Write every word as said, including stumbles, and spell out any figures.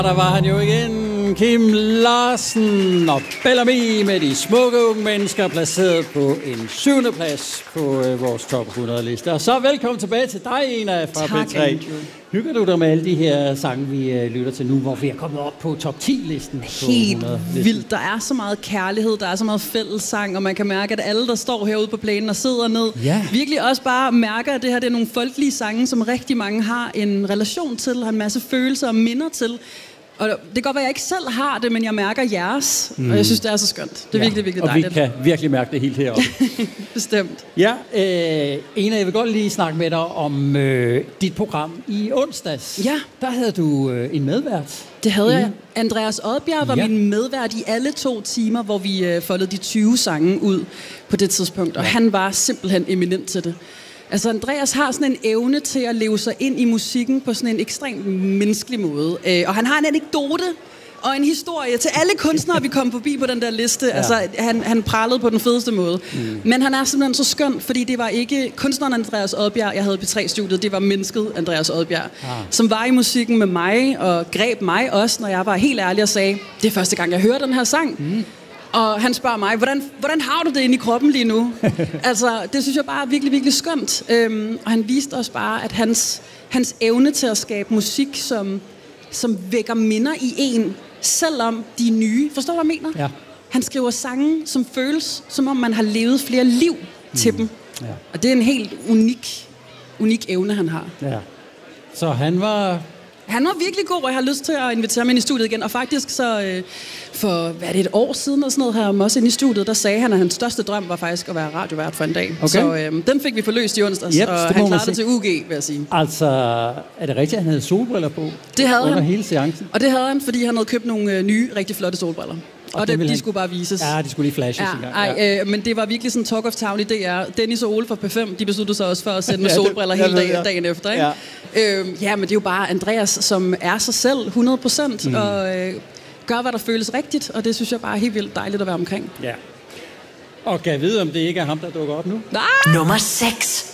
Der var han jo igen, Kim Larsen og Bellamy med de smukke unge mennesker, placeret på en syvende plads på øh, vores top hundrede liste. Og så velkommen tilbage til dig, Ena fra Tak, B tre. Hygger du dig med alle de her sange, vi øh, lytter til nu, hvor vi er kommet op på top ti-listen? Helt vildt. Der er så meget kærlighed, der er så meget fællessang, og man kan mærke, at alle, der står herude på plænen og sidder ned, ja. virkelig også bare mærker, at det her det er nogle folkelige sange, som rigtig mange har en relation til, har en masse følelser og minder til. Og det kan godt være, at jeg ikke selv har det, men jeg mærker jeres, mm. og jeg synes, det er så skønt. Det er ja. virkelig, virkelig dejligt. Og vi kan virkelig mærke det helt heroppe. Bestemt. Ja, øh, Ena, jeg vil godt lige snakke med dig om øh, dit program i onsdags. Ja. Der havde du øh, en medvært. Det havde jeg. Andreas Odbjerg var ja. min medvært i alle to timer, hvor vi øh, foldede de tyve sange ud på det tidspunkt, og ja. han var simpelthen eminent til det. Altså, Andreas har sådan en evne til at leve sig ind i musikken på sådan en ekstremt menneskelig måde. Øh, og han har en anekdote og en historie til alle kunstnere, vi kom forbi på den der liste. Ja. Altså, han, han pralede på den fedeste måde. Mm. Men han er simpelthen så skøn, fordi det var ikke kunstneren Andreas Odbjerg, jeg havde P tre-studiet, det var mennesket Andreas Odbjerg, ah. som var i musikken med mig og greb mig også, når jeg var helt ærlig og sagde, det er første gang, jeg hører den her sang. Mm. Og han spørger mig, hvordan, hvordan har du det inde i kroppen lige nu? Altså, det synes jeg bare er virkelig, virkelig skønt. Øhm, og han viste også bare, at hans, hans evne til at skabe musik, som, som vækker minder i en, selvom de er nye. Forstår du, hvad jeg mener? Ja. Han skriver sange, som føles, som om man har levet flere liv til mm. dem. Ja. Og det er en helt unik, unik evne, han har. Ja. Så han var... Han var virkelig god, og jeg har lyst til at invitere ham ind i studiet igen. Og faktisk så øh, for, hvad er det, et år siden og sådan noget, her også ind i studiet, der sagde han, at hans største drøm var faktisk at være radiovært for en dag. Okay. Så øh, den fik vi forløst i onsdags, yep, og han klarede det til U G, vil jeg sige. Altså, er det rigtigt, at han havde solbriller på? Det havde under han. hele seancen? Og det havde han, fordi han havde købt nogle øh, nye, rigtig flotte solbriller. Og, og det, de han... skulle bare vises. Ja, de skulle lige flashes ja, engang. Ja. Ej, øh, men det var virkelig sådan talk of town i D R. Dennis og Ole fra P fem, de besluttede sig også for at sende med solbriller ja, det, hele dag, ja. dagen efter. Ikke? Ja. Øh, ja, men det er jo bare Andreas, som er sig selv hundrede procent, mm. og øh, gør, hvad der føles rigtigt, og det synes jeg bare er helt vildt dejligt at være omkring. Ja. Og kan jeg vide, om det ikke er ham, der dukker op nu? Ah! Nummer seks.